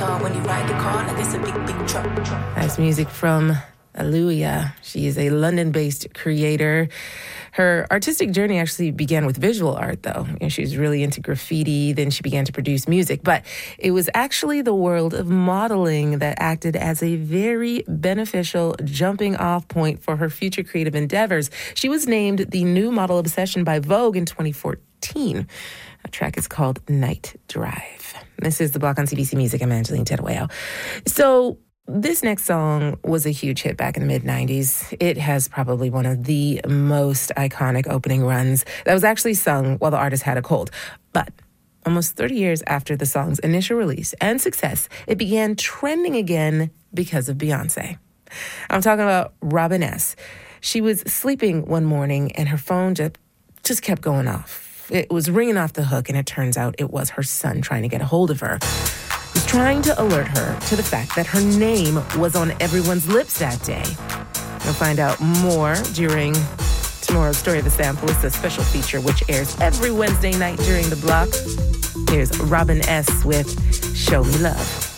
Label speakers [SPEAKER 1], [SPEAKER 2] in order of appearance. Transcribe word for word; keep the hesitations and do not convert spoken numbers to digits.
[SPEAKER 1] tall when you ride the car like it's a big, big truck.
[SPEAKER 2] That's music from Aaliyah. She is a London-based creator. Her artistic journey actually began with visual art, though. You know, she was really into graffiti. Then she began to produce music. But it was actually the world of modeling that acted as a very beneficial jumping-off point for her future creative endeavors. She was named the new model obsession by Vogue in twenty fourteen. The track is called Night Drive. This is The Block on C B C Music. I'm Angeline Terueo. So this next song was a huge hit back in the mid nineties. It has probably one of the most iconic opening runs that was actually sung while the artist had a cold. But almost thirty years after the song's initial release and success, it began trending again because of Beyonce. I'm talking about Robin S. She was sleeping one morning and her phone just, just kept going off. It was ringing off the hook, and it turns out it was her son trying to get a hold of her. He was trying to alert her to the fact that her name was on everyone's lips that day. You'll find out more during tomorrow's Story of the Sample. It's a special feature which airs every Wednesday night during The Block. Here's Robin S. with Show Me Love.